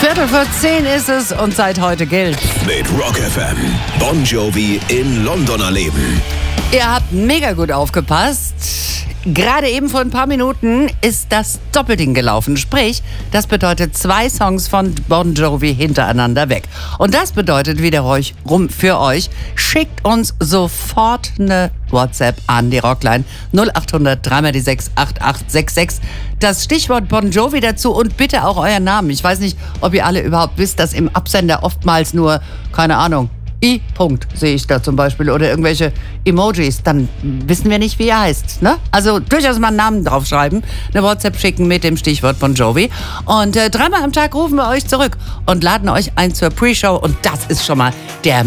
9:15 ist es und seit heute gilt: Mit Rock FM. Bon Jovi in London erleben. Ihr habt mega gut aufgepasst. Gerade eben vor ein paar Minuten ist das Doppelding gelaufen. Sprich, das bedeutet 2 Songs von Bon Jovi hintereinander weg. Und das bedeutet wiederum für euch: schickt uns sofort eine WhatsApp an die Rockline 0800 3x6 8866. Das Stichwort Bon Jovi dazu und bitte auch euren Namen. Ich weiß nicht, ob ihr alle überhaupt wisst, dass im Absender oftmals nur, keine Ahnung, I-Punkt sehe ich da zum Beispiel oder irgendwelche Emojis, dann wissen wir nicht, wie er heißt. Ne? Also durchaus mal einen Namen draufschreiben, eine WhatsApp schicken mit dem Stichwort Bon Jovi und 3-mal am Tag rufen wir euch zurück und laden euch ein zur Pre-Show und das ist schon mal der